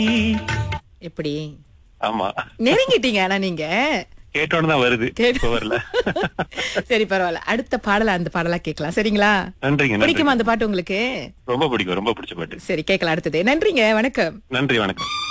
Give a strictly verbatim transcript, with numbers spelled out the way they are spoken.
எப்படி ஆமா, நெருங்கிட்டீங்க ஆனா நீங்க கேட்டோன்னு தான் வருது, கேட்டு- இப்ப வரல. சரி பரவாயில்ல, அடுத்த பாடல அந்த பாடலா கேட்கலாம் சரிங்களா? நன்றிங்க, பிடிக்குமா நன்றி. அந்த பாட்டு உங்களுக்கு? ரொம்ப பிடிக்கும், ரொம்ப பிடிச்ச பாட்டு. சரி கேட்கலாம் அடுத்தது. நன்றிங்க, வணக்கம். நன்றி, வணக்கம்.